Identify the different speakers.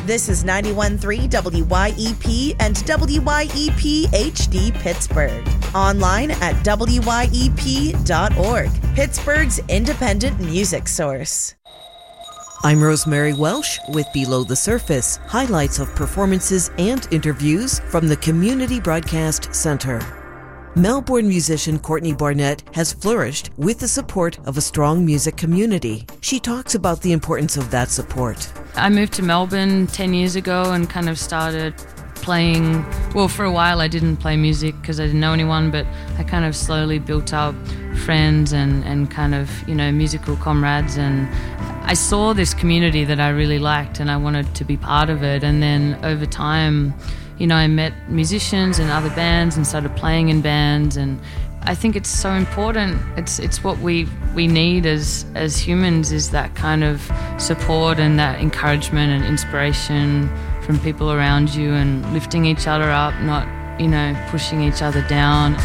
Speaker 1: This is 91.3 WYEP and WYEP HD Pittsburgh. Online at WYEP.org, Pittsburgh's independent music source.
Speaker 2: I'm Rosemary Welsh with Below the Surface, highlights of performances and interviews from the Community Broadcast Centre. Melbourne musician Courtney Barnett has flourished with the support of a strong music community. She talks about the importance of that support.
Speaker 3: I moved to Melbourne 10 years ago and kind of started playing. Well, for a while I didn't play music because I didn't know anyone, but I kind of slowly built up friends and kind of, musical comrades, and I saw this community that I really liked and I wanted to be part of it. And then over time, I met musicians and other bands and started playing in bands, and I think it's so important. It's what we need as humans, is that kind of support and that encouragement and inspiration from people around you, and lifting each other up, not pushing each other down.